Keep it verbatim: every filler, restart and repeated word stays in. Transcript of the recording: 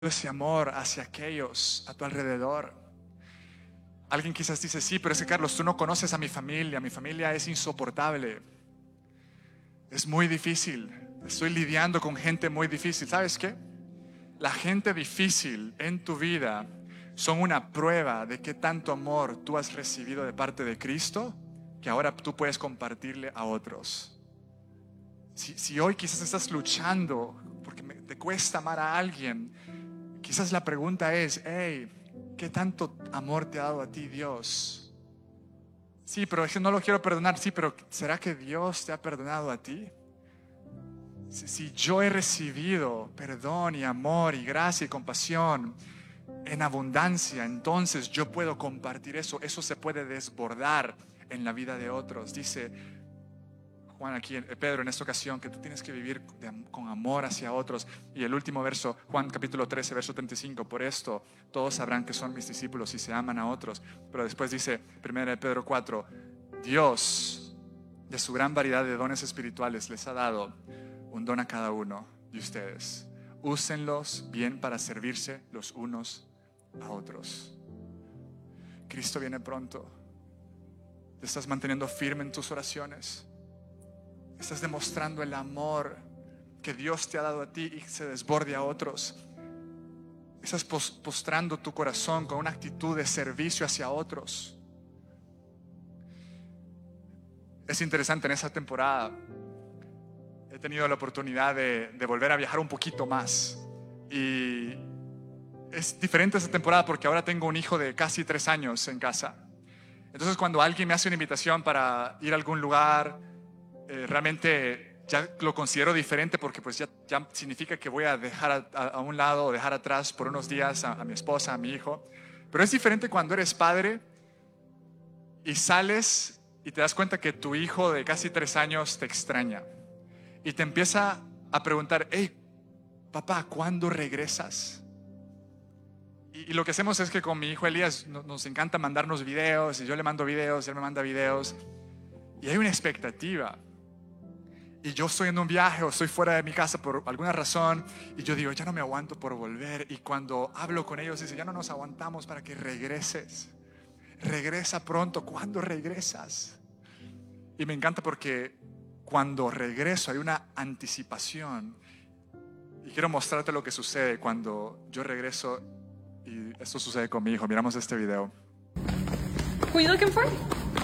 ese amor hacia aquellos a tu alrededor. Alguien quizás dice, sí, pero es que Carlos, tú no conoces a mi familia, mi familia es insoportable, es muy difícil, estoy lidiando con gente muy difícil. ¿Sabes qué? La gente difícil en tu vida son una prueba de qué tanto amor tú has recibido de parte de Cristo, que ahora tú puedes compartirle a otros. Si, si hoy quizás estás luchando porque me, te cuesta amar a alguien, quizás la pregunta es, hey, ¿qué tanto amor te ha dado a ti Dios? Sí, pero es que no lo quiero perdonar. Sí, pero ¿será que Dios te ha perdonado a ti? Si, si yo he recibido perdón y amor y gracia y compasión en abundancia, entonces yo puedo compartir eso. Eso se puede desbordar en la vida de otros. Dice Juan aquí, Pedro en esta ocasión, que tú tienes que vivir de, con amor hacia otros. Y el último verso, Juan capítulo trece, verso treinta y cinco, por esto todos sabrán que son mis discípulos si se aman a otros. Pero después dice, primera de Pedro cuatro, Dios de su gran variedad de dones espirituales les ha dado un don a cada uno de ustedes. Úsenlos bien para servirse los unos a otros. Cristo viene pronto. ¿Te estás manteniendo firme en tus oraciones? ¿Estás demostrando el amor que Dios te ha dado a ti y se desborde a otros? ¿Estás postrando tu corazón con una actitud de servicio hacia otros? Es interesante, en esa temporada he tenido la oportunidad de, de volver a viajar un poquito más. Y es diferente esta temporada porque ahora tengo un hijo de casi tres años en casa. Entonces cuando alguien me hace una invitación para ir a algún lugar, eh, realmente ya lo considero diferente porque pues ya, ya significa que voy a dejar a, a, a un lado o dejar atrás por unos días a, a mi esposa, a mi hijo. Pero es diferente cuando eres padre y sales y te das cuenta que tu hijo de casi tres años te extraña y te empieza a preguntar, hey, papá, ¿cuándo regresas? Y, y lo que hacemos es que con mi hijo Elías no, nos encanta mandarnos videos, y yo le mando videos, él me manda videos, y hay una expectativa. Y yo estoy en un viaje o estoy fuera de mi casa por alguna razón, y yo digo, ya no me aguanto por volver. Y cuando hablo con ellos, dicen, ya no nos aguantamos para que regreses. Regresa pronto. ¿Cuándo regresas? Y me encanta porque cuando regreso hay una anticipación. Y quiero mostrarte lo que sucede cuando yo regreso. Y esto sucede con mi hijo. Miramos este video. Who are you looking for?